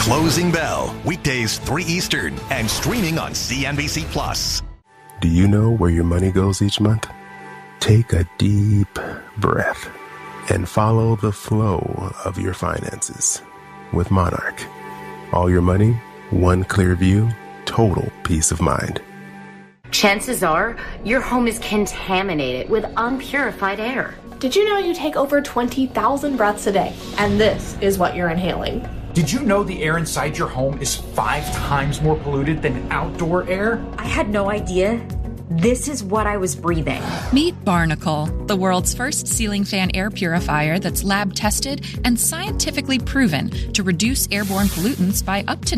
Closing Bell, weekdays 3 Eastern and streaming on CNBC+. Do you know where your money goes each month? Take a deep breath and follow the flow of your finances with Monarch. All your money, one clear view, total peace of mind. Chances are your home is contaminated with unpurified air. Did you know you take over 20,000 breaths a day? And this is what you're inhaling. Did you know the air inside your home is 5 times more polluted than outdoor air? I had no idea. This is what I was breathing. Meet Barnacle, the world's first ceiling fan air purifier that's lab tested and scientifically proven to reduce airborne pollutants by up to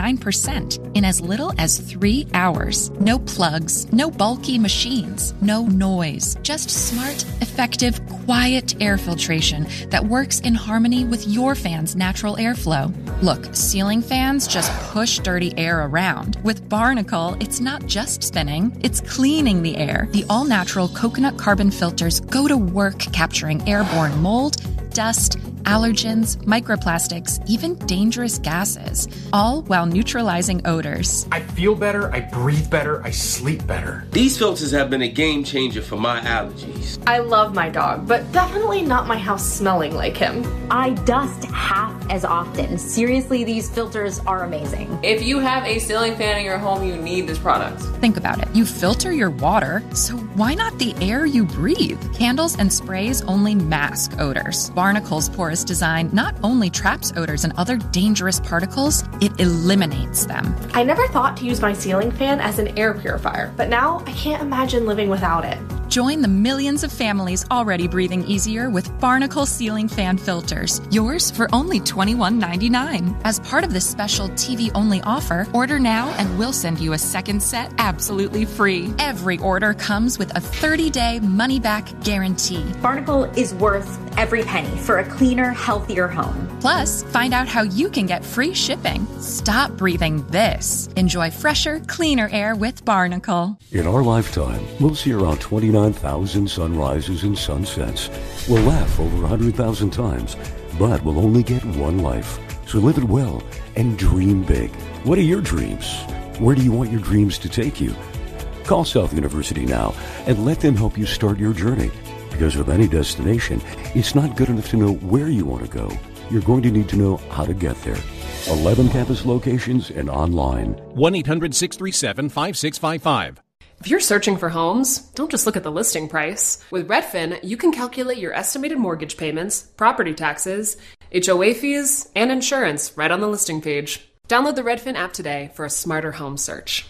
99% in as little as 3 hours. No plugs, no bulky machines, no noise, just smart, effective, quiet air filtration that works in harmony with your fan's natural airflow. Look, ceiling fans just push dirty air around. With Barnacle, it's not just spinning, it's cleaning the air. The all-natural coconut carbon filters go to work capturing airborne mold, dust, allergens, microplastics, even dangerous gases, all while neutralizing odors. I feel better, I breathe better, I sleep better. These filters have been a game changer for my allergies. I love my dog, but definitely not my house smelling like him. I dust half as often. Seriously, these filters are amazing. If you have a ceiling fan in your home, you need this product. Think about it. You filter your water, so why not the air you breathe? Candles and sprays only mask odors. Barnacle's porous design not only traps odors and other dangerous particles, it eliminates them. I never thought to use my ceiling fan as an air purifier, but now I can't imagine living without it. Join the millions of families already breathing easier with Barnacle ceiling fan filters. Yours for only $21.99. As part of this special TV-only offer, order now and we'll send you a second set absolutely free. Every order comes with a 30-day money-back guarantee. Barnacle is worth every penny for a cleaner, healthier home. Plus, find out how you can get free shipping. Stop breathing this. Enjoy fresher, cleaner air with Barnacle. In our lifetime, we'll see around 29,000 sunrises and sunsets. We'll laugh over 100,000 times, but we'll only get one life. So live it well and dream big. What are your dreams? Where do you want your dreams to take you? Call South University now and let them help you start your journey. Because with any destination, it's not good enough to know where you want to go. You're going to need to know how to get there. 11 campus locations and online. 1-800-637-5655. If you're searching for homes, don't just look at the listing price. With Redfin, you can calculate your estimated mortgage payments, property taxes, HOA fees, and insurance right on the listing page. Download the Redfin app today for a smarter home search.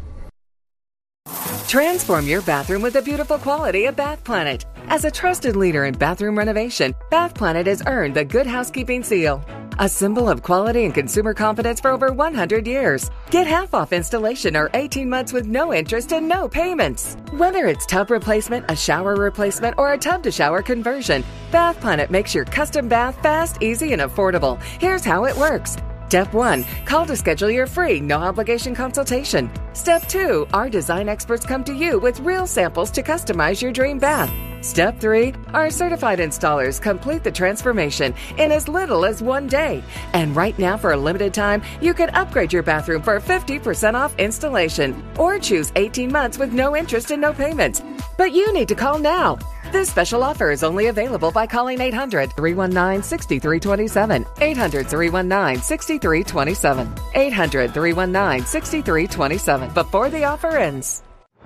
Transform your bathroom with the beautiful quality of Bath Planet. As a trusted leader in bathroom renovation, Bath Planet has earned the Good Housekeeping seal, a symbol of quality and consumer confidence for over 100 years. Get half off installation or 18 months with no interest and no payments. Whether it's tub replacement, a shower replacement, or a tub-to-shower conversion, Bath Planet makes your custom bath fast, easy, and affordable. Here's how it works. Step 1, call to schedule your free, no-obligation consultation. Step 2, our design experts come to you with real samples to customize your dream bath. Step 3, our certified installers complete the transformation in as little as 1 day. And right now, for a limited time, you can upgrade your bathroom for 50% off installation or choose 18 months with no interest and no payments. But you need to call now. This special offer is only available by calling 800-319-6327. 800-319-6327. 800-319-6327 before the offer ends.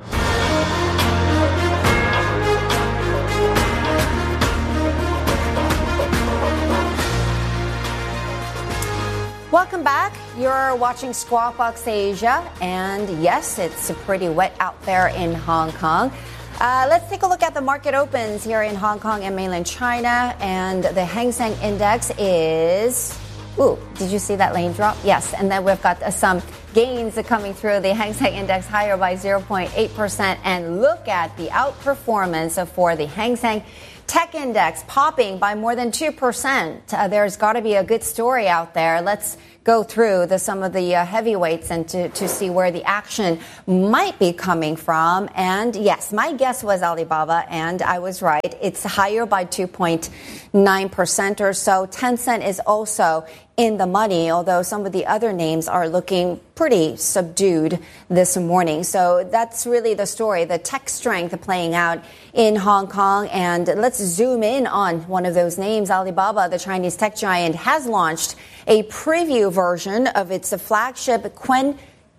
Welcome back. You're watching Squawk Box Asia, and yes, it's pretty wet out there in Hong Kong. Let's take a look at the market opens here in Hong Kong and mainland China, and the Hang Seng Index is... Ooh, did you see that lane drop? Yes, and then we've got some gains coming through. The Hang Seng Index higher by 0.8%, and look at the outperformance for the Hang Seng Tech index popping by more than 2%. There's got to be a good story out there. Let's go through some of the heavyweights and to see where the action might be coming from. And yes, my guess was Alibaba, and I was right. It's higher by 2.9% or so. Tencent is also in the money, although some of the other names are looking pretty subdued this morning. So that's really the story, the tech strength playing out in Hong Kong. And let's zoom in on one of those names. Alibaba, the Chinese tech giant, has launched a preview version of its flagship Qwen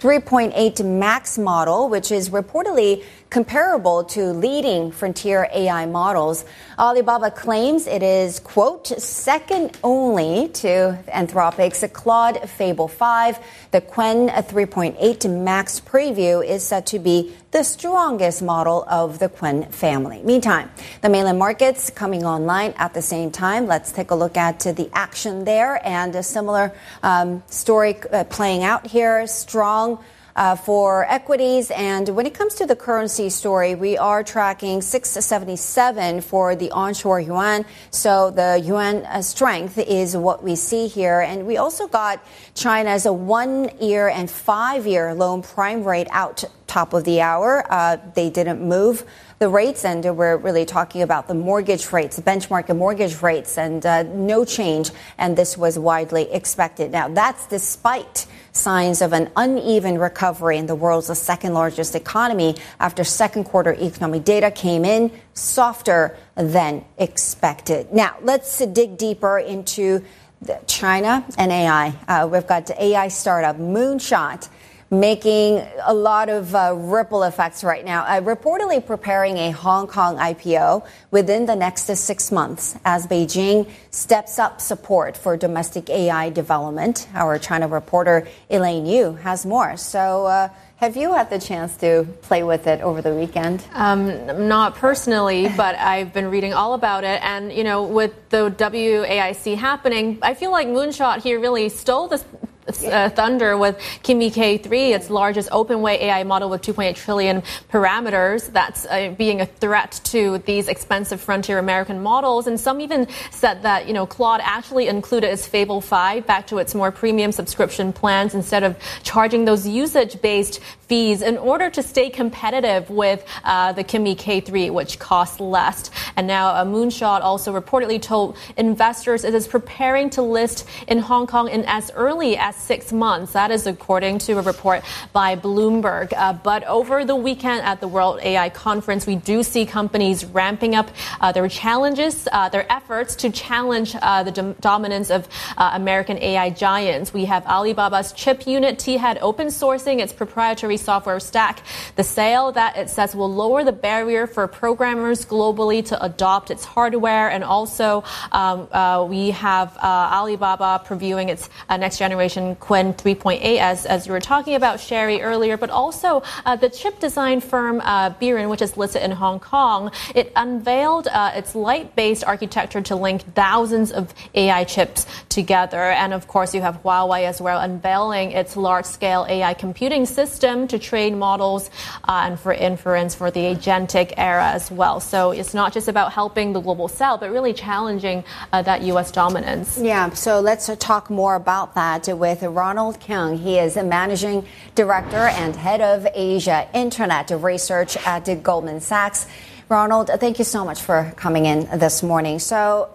3.8 Max model, which is reportedly comparable to leading frontier AI models. Alibaba claims it is, quote, second only to Anthropic's Claude Fable 5. The Qwen 3.8 Max preview is said to be the strongest model of the Qwen family. Meantime, the mainland markets coming online at the same time. Let's take a look at the action there, and a similar story playing out here. Strong for equities. And when it comes to the currency story, we are tracking 677 for the onshore yuan. So the yuan strength is what we see here. And we also got China's 1-year and 5-year loan prime rate out top of the hour. They didn't move the rates, and we're really talking about the mortgage rates, benchmark mortgage rates, and no change. And this was widely expected. Now, that's despite signs of an uneven recovery in the world's second largest economy after second quarter economic data came in softer than expected. Now, let's dig deeper into China and AI. We've got the AI startup Moonshot making a lot of ripple effects right now, reportedly preparing a Hong Kong IPO within the next 6 months as Beijing steps up support for domestic AI development. Our China reporter Elaine Yu has more. So have you had the chance to play with it over the weekend? Not personally, but I've been reading all about it. And, you know, with the WAIC happening, I feel like Moonshot here really stole this thunder with Kimi K3, its largest open-weight AI model with 2.8 trillion parameters. That's being a threat to these expensive frontier American models. And some even said that, you know, Claude actually included its Fable 5 back to its more premium subscription plans instead of charging those usage-based fees in order to stay competitive with the Kimi K3, which costs less. And now Moonshot also reportedly told investors it is preparing to list in Hong Kong in as early as 6 months. That is according to a report by Bloomberg. But over the weekend at the World AI Conference, we do see companies ramping up their challenges, their efforts to challenge the dominance of American AI giants. We have Alibaba's chip unit, T-Head, open sourcing its proprietary software stack. The sale that it says will lower the barrier for programmers globally to adopt its hardware. And also we have Alibaba previewing its next generation Qwen 3.8, as you were talking about, Sherry, earlier, but also the chip design firm Biren, which is listed in Hong Kong. It unveiled its light-based architecture to link thousands of AI chips together. And of course, you have Huawei as well unveiling its large-scale AI computing system to train models and for inference for the agentic era as well. So it's not just about helping the global south, but really challenging that U.S. dominance. Yeah, so let's talk more about that with Ronald Keung. He is a managing director and head of Asia Internet Research at Goldman Sachs. Ronald, thank you so much for coming in this morning. So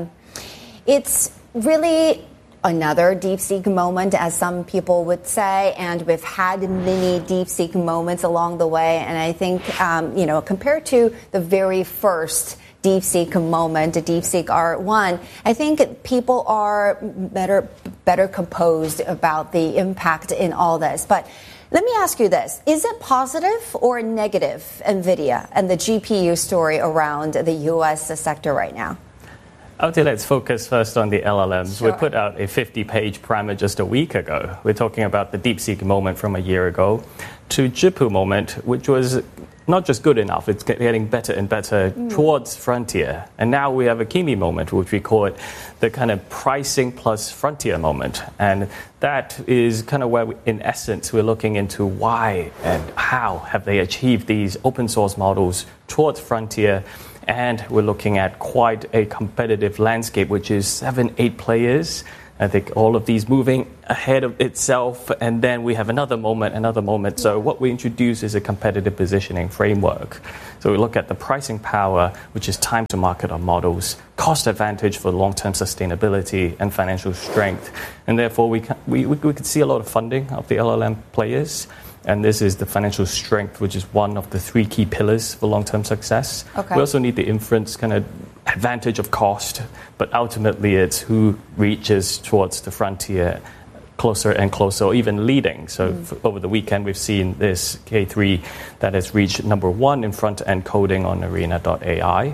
it's really another DeepSeek moment, as some people would say, and we've had many DeepSeek moments along the way. And I think, compared to the very first DeepSeek moment, the DeepSeek R1, I think people are better composed about the impact in all this. But let me ask you this. Is it positive or negative, NVIDIA and the GPU story around the U.S. sector right now? I would say let's focus first on the LLMs. Sure. We put out a 50-page primer just a week ago. We're talking about the DeepSeek moment from a year ago to Jipu moment, which was not just good enough, it's getting better and better towards frontier. And now we have a Kimi moment, which we call it the kind of pricing plus frontier moment. And that is kind of where, in essence, we're looking into why and how have they achieved these open source models towards frontier. And we're looking at quite a competitive landscape, which is 7-8 players. I think all of these moving ahead of itself, and then we have another moment. So what we introduce is a competitive positioning framework. So we look at the pricing power, which is time to market our models, cost advantage for long-term sustainability and financial strength. And therefore, we could see a lot of funding of the LLM players. And this is the financial strength, which is one of the 3 key pillars for long-term success. Okay. We also need the inference kind of advantage of cost, but ultimately it's who reaches towards the frontier closer and closer, or even leading. So over the weekend, we've seen this K3 that has reached number 1 in front-end coding on Arena.ai.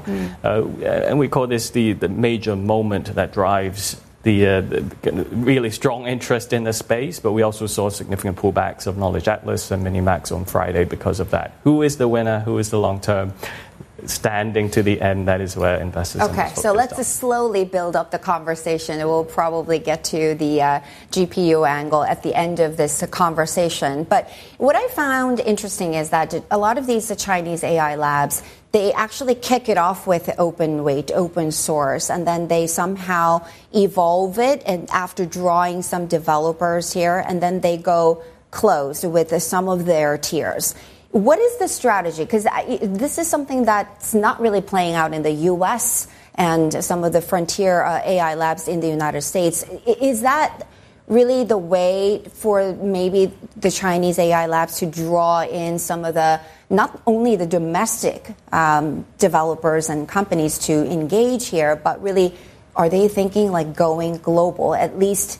And we call this the major moment that drives the really strong interest in the space, but we also saw significant pullbacks of Knowledge Atlas and Minimax on Friday because of that. Who is the winner? Who is the long-term standing to the end? That is where investors are Okay, so let's just slowly build up the conversation. We'll probably get to the GPU angle at the end of this conversation. But what I found interesting is that a lot of these Chinese AI labs, they actually kick it off with open weight, open source, and then they somehow evolve it, and after drawing some developers here, and then they go closed with some of their tiers. What is the strategy? Because this is something that's not really playing out in the U.S. and some of the frontier AI labs in the United States. Is that really the way for maybe the Chinese AI labs to draw in some of the, not only the domestic developers and companies to engage here, but really are they thinking like going global, at least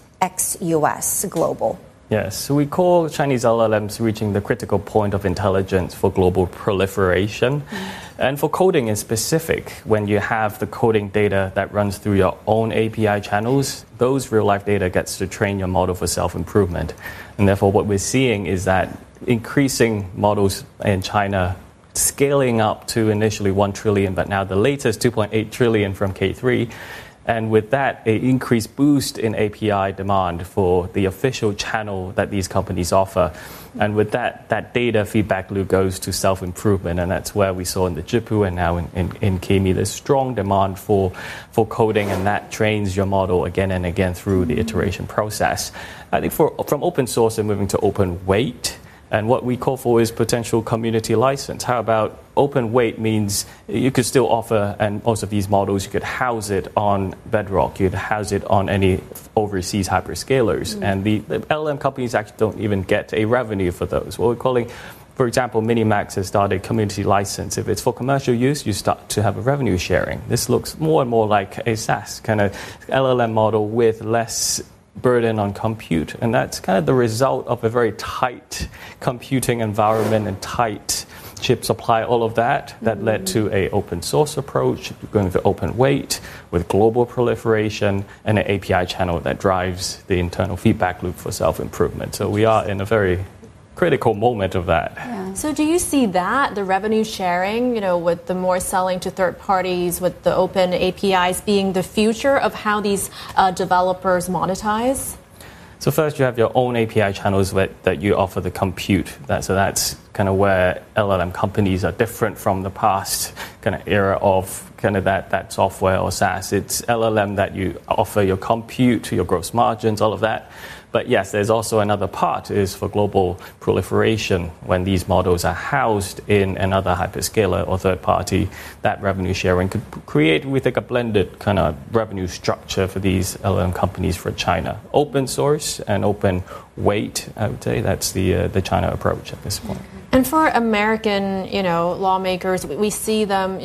ex-US global? Yes, so we call Chinese LLMs reaching the critical point of intelligence for global proliferation. And for coding in specific, when you have the coding data that runs through your own API channels, those real-life data gets to train your model for self-improvement. And therefore, what we're seeing is that increasing models in China, scaling up to initially 1 trillion, but now the latest 2.8 trillion from K3, and with that, an increased boost in API demand for the official channel that these companies offer. And with that data feedback loop goes to self-improvement. And that's where we saw in the JIPU and now in Kimi, there's strong demand for coding, and that trains your model again and again through the iteration process. I think from open source and moving to open weight, and what we call for is potential community license. How about open weight means you could still offer, and most of these models, you could house it on Bedrock, you could house it on any overseas hyperscalers. And the LLM companies actually don't even get a revenue for those. What we're calling, for example, Minimax has started community license. If it's for commercial use, you start to have a revenue sharing. This looks more and more like a SaaS kind of LLM model with less burden on compute. And that's kind of the result of a very tight computing environment and tight chip supply, all of that led to a open source approach, going to open weight with global proliferation and an API channel that drives the internal feedback loop for self-improvement. So we are in a very critical moment of that. Yeah. So do you see that, the revenue sharing, with the more selling to third parties, with the open APIs being the future of how these developers monetize? So first you have your own API channels that you offer the compute. So that's kind of where LLM companies are different from the past kind of era of kind of that software or SaaS. It's LLM that you offer your compute, your gross margins, all of that. But yes, there's also another part is for global proliferation. When these models are housed in another hyperscaler or third party, that revenue sharing could create, we think, a blended kind of revenue structure for these LLM companies for China. Open source and open weight, I would say that's the China approach at this point. And for American, lawmakers, we see them,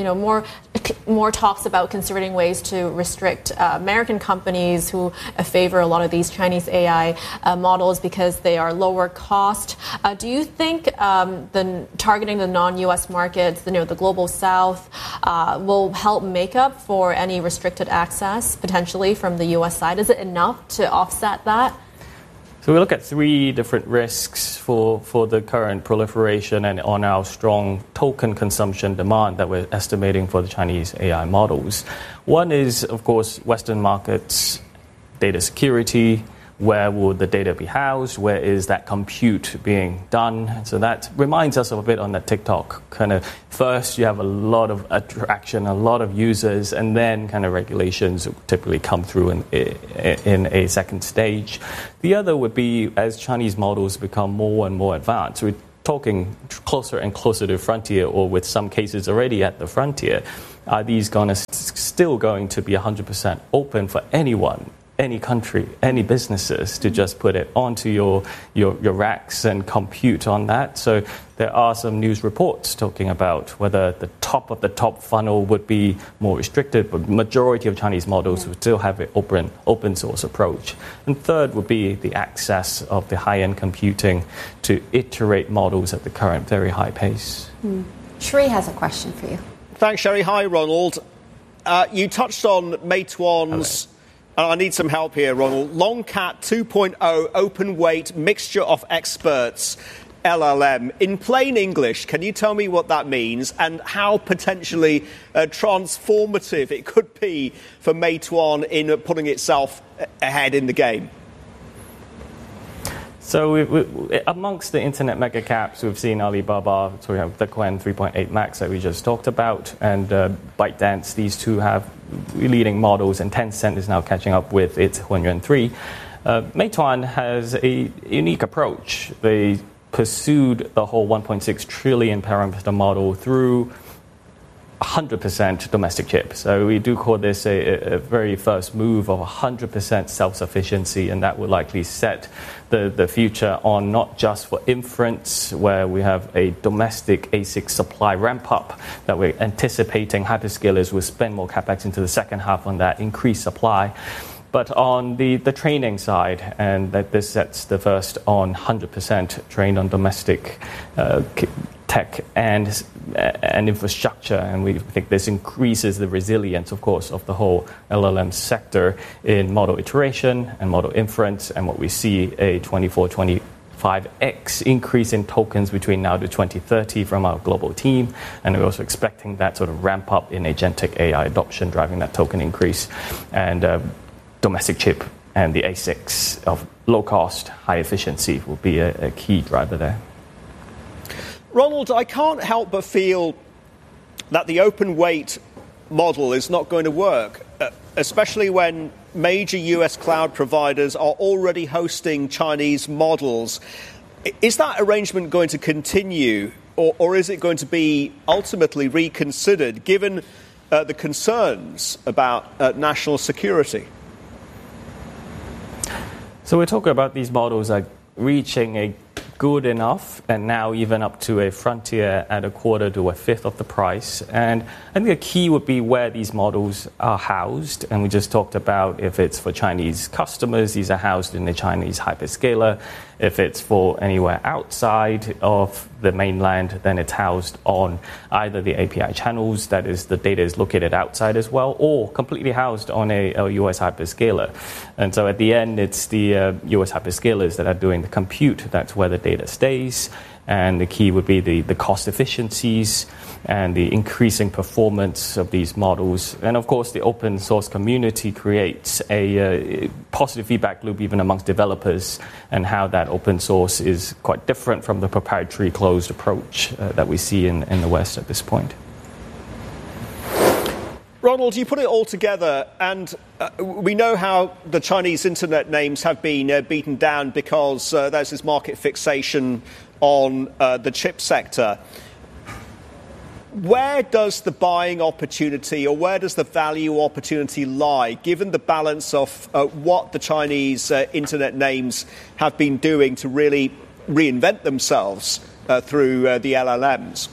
more talks about considering ways to restrict American companies who favor a lot of these Chinese AI models because they are lower cost. Do you think targeting the non-U.S. markets, the global South, will help make up for any restricted access potentially from the U.S. side? Is it enough to offset that? So we look at 3 different risks for the current proliferation and on our strong token consumption demand that we're estimating for the Chinese AI models. One is, of course, Western markets, data security, where will the data be housed, where is that compute being done. So that reminds us of a bit on that TikTok kind of, first you have a lot of attraction, a lot of users, and then kind of regulations typically come through in a second stage. The other would be as Chinese models become more and more advanced. We're talking closer and closer to frontier, or with some cases already at the frontier. Are these still going to be 100% open for anyone, any country, any businesses to just put it onto your racks and compute on that? So there are some news reports talking about whether the top of the top funnel would be more restricted, but majority of Chinese models would still have an open source approach. And third would be the access of the high-end computing to iterate models at the current very high pace. Sri has a question for you. Thanks, Sherry. Hi, Ronald. You touched on Meituan's... I need some help here, Ronald. Longcat 2.0 open weight mixture of experts LLM. In plain English, can you tell me what that means and how potentially transformative it could be for Meituan in putting itself ahead in the game? So amongst the internet mega caps, we've seen Alibaba, so we have the Qwen 3.8 Max that we just talked about, and ByteDance. These two have leading models, and Tencent is now catching up with its Hunyuan 3. Meituan has a unique approach. They pursued the whole 1.6 trillion parameter model through 100% domestic chip. So we do call this a very first move of 100% self-sufficiency, and that will likely set the future on not just for inference, where we have a domestic ASIC supply ramp-up that we're anticipating hyperscalers will spend more capex into the second half on that increased supply, but on the training side, and that this sets the first on 100% trained on domestic tech and infrastructure, and we think this increases the resilience, of course, of the whole LLM sector in model iteration and model inference, and what we see a 25x increase in tokens between now to 2030 from our global team, and we're also expecting that sort of ramp up in agentic AI adoption, driving that token increase, and domestic chip and the ASICs of low cost, high efficiency will be a key driver there. Ronald, I can't help but feel that the open weight model is not going to work, especially when major US cloud providers are already hosting Chinese models. Is that arrangement going to continue, or is it going to be ultimately reconsidered, given the concerns about national security? So we're talking about these models are reaching a good enough, and now even up to a frontier at a quarter to a fifth of the price. And I think the key would be where these models are housed. And we just talked about if it's for Chinese customers, these are housed in the Chinese hyperscaler. If it's for anywhere outside of the mainland, then it's housed on either the API channels, that is, the data is located outside as well, or completely housed on a US hyperscaler. And so at the end, it's the US hyperscalers that are doing the compute. That's where the data stays. And the key would be the cost efficiencies and the increasing performance of these models. And of course, the open source community creates a positive feedback loop even amongst developers, and how that open source is quite different from the proprietary closed approach that we see in the West at this point. Ronald, you put it all together, and we know how the Chinese internet names have been beaten down because there's this market fixation on the chip sector. Where does the buying opportunity, or where does the value opportunity lie, given the balance of what the Chinese internet names have been doing to really reinvent themselves through the LLMs?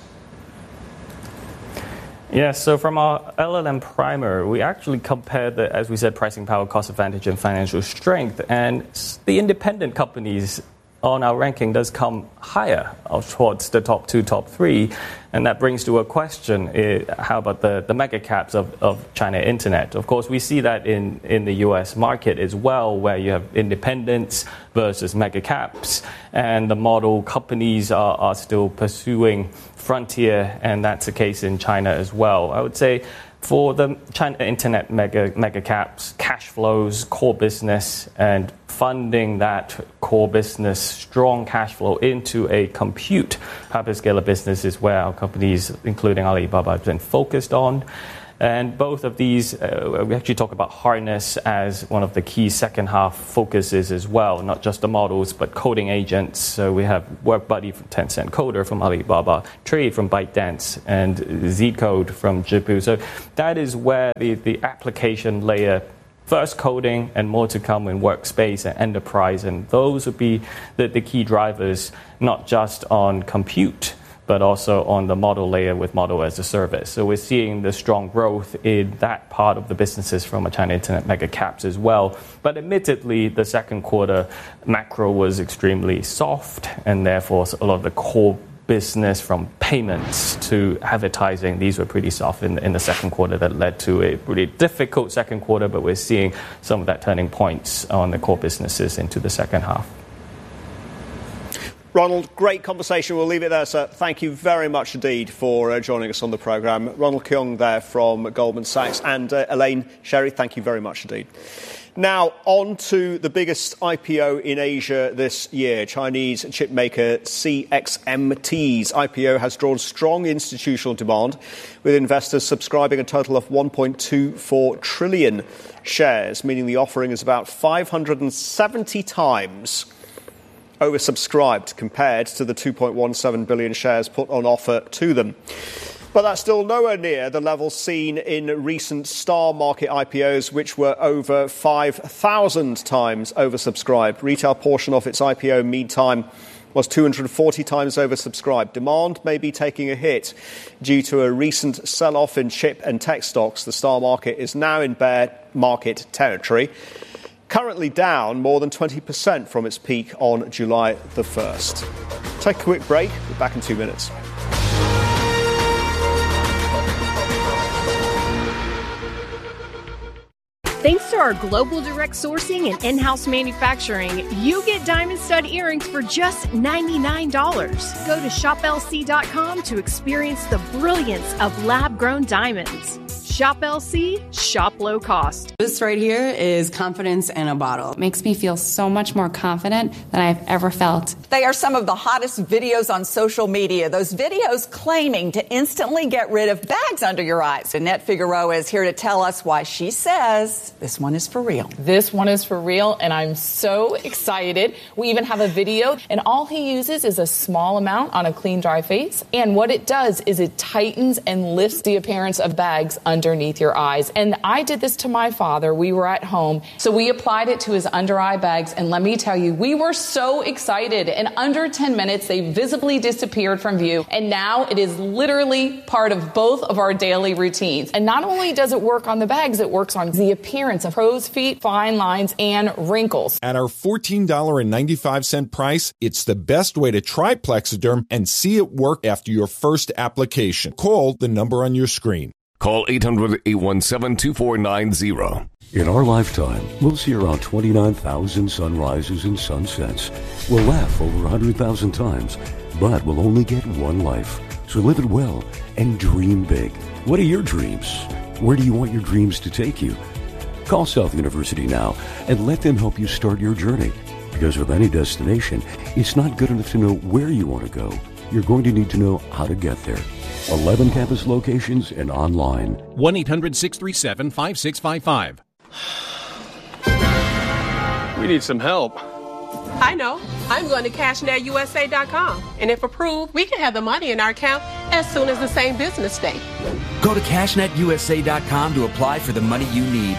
Yeah, so from our LLM primer, we actually compared the, as we said, pricing power, cost advantage, and financial strength. And the independent companies on our ranking does come higher towards the top 2, top 3. And that brings to a question, how about the mega caps of China Internet? Of course, we see that in the US market as well, where you have independents versus mega caps. And the model companies are still pursuing frontier, and that's the case in China as well. I would say For the China internet mega caps, cash flows, core business, and funding that core business, strong cash flow into a compute hyperscaler business is where our companies, including Alibaba, have been focused on. And both of these, we actually talk about harness as one of the key second half focuses as well, not just the models, but coding agents. So we have WorkBuddy from Tencent, Coder from Alibaba, Trade from ByteDance, and Zcode from Zhipu. So that is where the application layer, first coding and more to come in workspace and enterprise. And those would be the key drivers, not just on compute, but also on the model layer with model as a service. So we're seeing the strong growth in that part of the businesses from a China internet mega caps as well. But admittedly, the second quarter macro was extremely soft, and therefore a lot of the core business from payments to advertising, these were pretty soft in the second quarter. That led to a pretty difficult second quarter, but we're seeing some of that turning points on the core businesses into the second half. Ronald, great conversation. We'll leave it there, sir. Thank you very much indeed for joining us on the programme. Ronald Keung there from Goldman Sachs, and Elaine Sherry, thank you very much indeed. Now, on to the biggest IPO in Asia this year. Chinese chipmaker CXMT's IPO has drawn strong institutional demand, with investors subscribing a total of 1.24 trillion shares, meaning the offering is about 570 times oversubscribed compared to the 2.17 billion shares put on offer to them. But that's still nowhere near the level seen in recent star market IPOs, which were over 5,000 times oversubscribed. Retail portion of its IPO meantime was 240 times oversubscribed. Demand may be taking a hit due to a recent sell-off in chip and tech stocks. The star market is now in bear market territory, currently down more than 20% from its peak on July the 1st. Take a quick break. We're back in 2 minutes. Thanks to our global direct sourcing and in-house manufacturing, you get diamond stud earrings for just $99. Go to shoplc.com to experience the brilliance of lab-grown diamonds. Shop LC, shop low cost. This right here is confidence in a bottle. It makes me feel so much more confident than I've ever felt. They are some of the hottest videos on social media. Those videos claiming to instantly get rid of bags under your eyes. Annette Figueroa is here to tell us why she says this one is for real. This one is for real, and I'm so excited. We even have a video, and all he uses is a small amount on a clean, dry face. And what it does is it tightens and lifts the appearance of bags underneath your eyes. And I did this to my father. We were at home, so we applied it to his under eye bags, and let me tell you, we were so excited. In under 10 minutes, they visibly disappeared from view, and now it is literally part of both of our daily routines. And not only does it work on the bags, it works on the appearance of crow's feet, fine lines, and wrinkles. At our $14.95 price, it's the best way to try Plexiderm and see it work after your first application. Call the number on your screen. Call 800-817-2490. In our lifetime, we'll see around 29,000 sunrises and sunsets. We'll laugh over 100,000 times, but we'll only get one life. So live it well and dream big. What are your dreams? Where do you want your dreams to take you? Call South University now and let them help you start your journey. Because with any destination, it's not good enough to know where you want to go. You're going to need to know how to get there. 11 campus locations and online. 1-800-637-5655. We need some help. I know. I'm going to CashNetUSA.com. And if approved, we can have the money in our account as soon as the same business day. Go to CashNetUSA.com to apply for the money you need.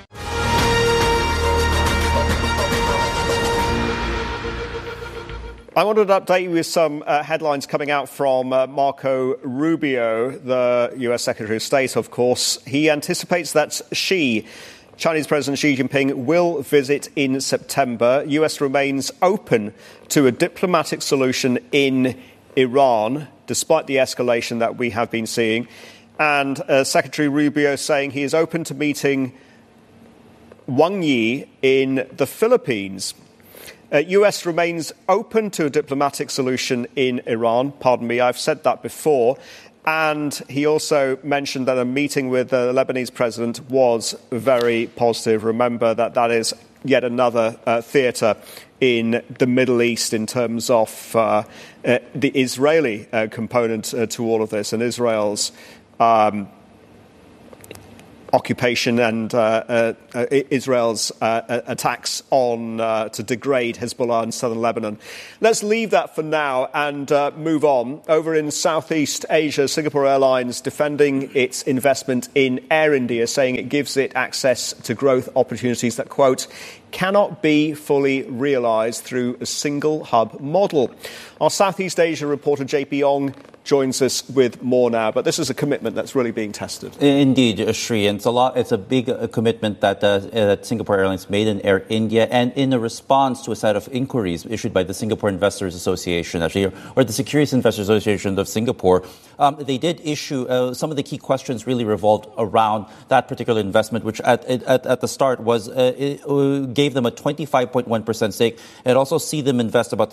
I wanted to update you with some headlines coming out from Marco Rubio, the U.S. Secretary of State, of course. He anticipates that Chinese President Xi Jinping, will visit in September. U.S. remains open to a diplomatic solution in Iran, despite the escalation that we have been seeing. And Secretary Rubio saying he is open to meeting Wang Yi in the Philippines. U.S. remains open to a diplomatic solution in Iran. Pardon me, I've said that before. And he also mentioned that a meeting with the Lebanese president was very positive. Remember that is yet another theatre in the Middle East in terms of the Israeli component to all of this, and Israel's occupation and Israel's attacks on to degrade Hezbollah in southern Lebanon. Let's leave that for now and move on. Over in Southeast Asia, Singapore Airlines defending its investment in Air India, saying it gives it access to growth opportunities that, quote, cannot be fully realised through a single hub model. Our Southeast Asia reporter JP Ong joins us with more now, but this is a commitment that's really being tested. Indeed, Shri, and it's a big commitment that Singapore Airlines made in Air India, and in a response to a set of inquiries issued by the Singapore Investors Association, actually, or the Securities Investors Association of Singapore. They did issue some of the key questions really revolved around that particular investment, which at the start was gave them a 25.1% stake. It also see them invest about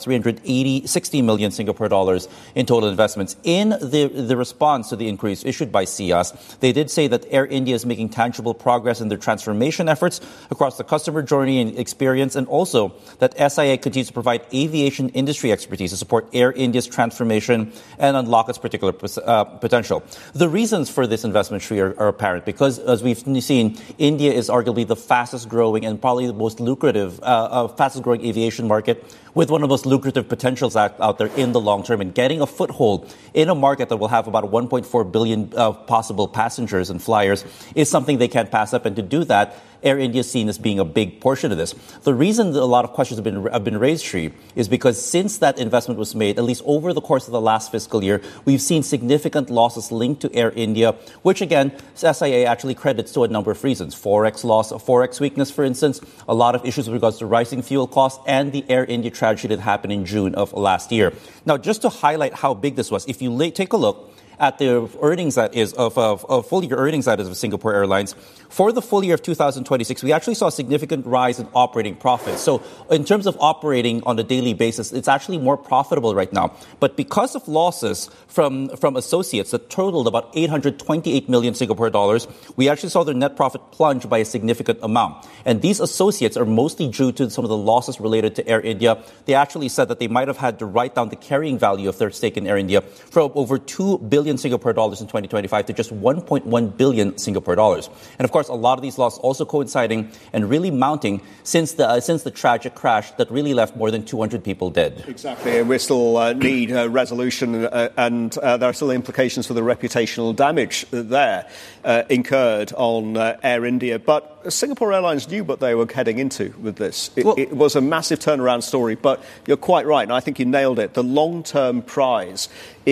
60 million Singapore dollars in total investments. In the response to the inquiries issued by SIAS, they did say that Air India is making tangible progress in their transformation efforts across the customer journey and experience, and also that SIA continues to provide aviation industry expertise to support Air India's transformation and unlock its particular potential. The reasons for this investment, Shri, are apparent because, as we've seen, India is arguably the fastest growing and probably the most lucrative, fastest growing aviation market, with one of the most lucrative potentials out there in the long term, and getting a foothold in a market that will have about 1.4 billion possible passengers and flyers is something they can't pass up. And to do that, Air India is seen as being a big portion of this. The reason that a lot of questions have been raised, Shri, is because since that investment was made, at least over the course of the last fiscal year, we've seen significant losses linked to Air India, which again, SIA actually credits to a number of reasons. Forex loss, forex weakness, for instance, a lot of issues with regards to rising fuel costs, and the Air India tragedy that happened in June of last year. Now, just to highlight how big this was, if you take a look at the earnings that is of full year earnings that is of Singapore Airlines, for the full year of 2026, we actually saw a significant rise in operating profits. So in terms of operating on a daily basis, it's actually more profitable right now. But because of losses from associates that totaled about 828 million Singapore dollars, we actually saw their net profit plunge by a significant amount. And these associates are mostly due to some of the losses related to Air India. They actually said that they might have had to write down the carrying value of their stake in Air India from over 2 billion Singapore dollars in 2025 to just 1.1 billion Singapore dollars. And of course, a lot of these losses also coinciding and really mounting since the tragic crash that really left more than 200 people dead. Exactly, and we still need resolution, and there are still implications for the reputational damage there incurred on Air India. But Singapore Airlines knew what they were heading into with this. It was a massive turnaround story, but you're quite right, and I think you nailed it. The long-term prize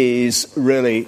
is really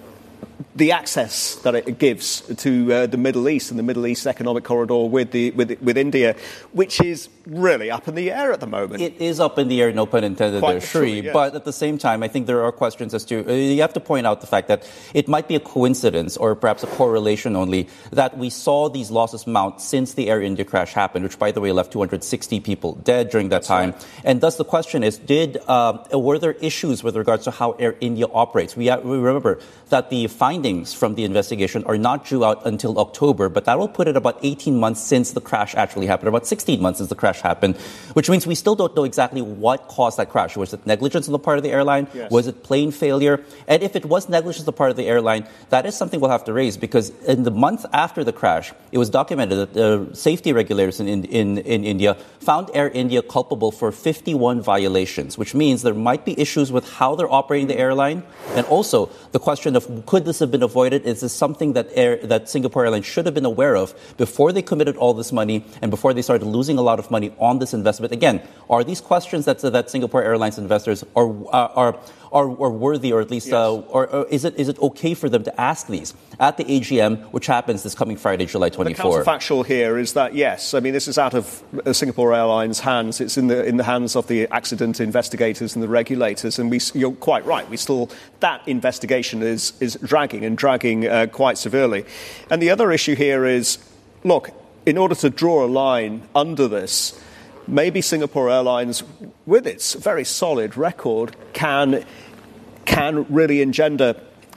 the access that it gives to the Middle East and the Middle East economic corridor with India, which is really up in the air at the moment. It is up in the air, no pun intended there, Shri. Yes. But at the same time, I think there are questions as to, you have to point out the fact that it might be a coincidence or perhaps a correlation only that we saw these losses mount since the Air India crash happened, which, by the way, left 260 people dead during that time. Right. And thus the question is, were there issues with regards to how Air India operates? We remember that the findings from the investigation are not due out until October, but that will put it about 18 months since the crash actually happened, about 16 months since the crash happened, which means we still don't know exactly what caused that crash. Was it negligence on the part of the airline? Yes. Was it plane failure? And if it was negligence on the part of the airline, that is something we'll have to raise, because in the month after the crash, it was documented that the safety regulators in India found Air India culpable for 51 violations, which means there might be issues with how they're operating the airline. And also the question of, could this have been avoided? Is this something that Singapore Airlines should have been aware of before they committed all this money and before they started losing a lot of money on this investment? Again, are these questions that Singapore Airlines investors are worthy, or at least, yes, or is it okay for them to ask these at the AGM, which happens this coming Friday, July 24? The counterfactual here is that, yes, I mean, this is out of Singapore Airlines' hands. It's in the hands of the accident investigators and the regulators. And you're quite right. That investigation is dragging quite severely. And the other issue here is, look, in order to draw a line under this, maybe Singapore Airlines, with its very solid record, can really engender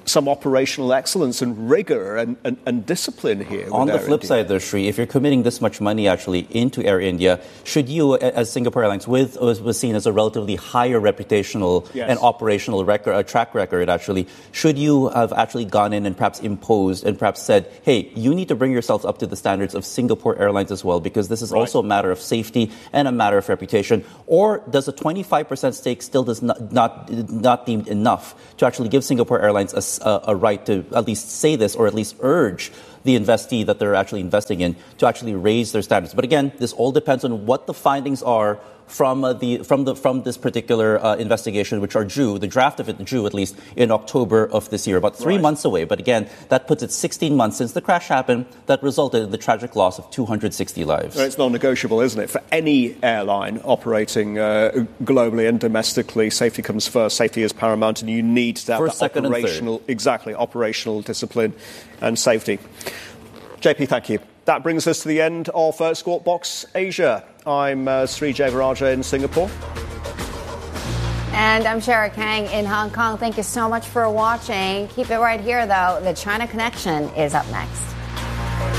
some operational excellence and rigor and discipline here. On the flip side, though, Sri, if you're committing this much money actually into Air India, should you, as Singapore Airlines, was seen as a relatively higher reputational and operational track record, actually, should you have actually gone in and perhaps imposed and perhaps said, hey, you need to bring yourselves up to the standards of Singapore Airlines as well, because this is also a matter of safety and a matter of reputation? Or does a 25% stake still does not deemed enough to actually give Singapore Airlines a right to at least say this, or at least urge the investee that they're actually investing in to actually raise their standards? But again, this all depends on what the findings are from this particular investigation, which are due, the draft of it due at least in October of this year, about 3 months away. But again, that puts it 16 months since the crash happened that resulted in the tragic loss of 260 lives. Well, it's non-negotiable, isn't it? For any airline operating globally and domestically, safety comes first. Safety is paramount, and you need to have operational discipline and safety. JP, thank you. That brings us to the end of Squawk Box Asia. I'm Sri Jevaraja in Singapore. And I'm Shara Kang in Hong Kong. Thank you so much for watching. Keep it right here, though. The China Connection is up next.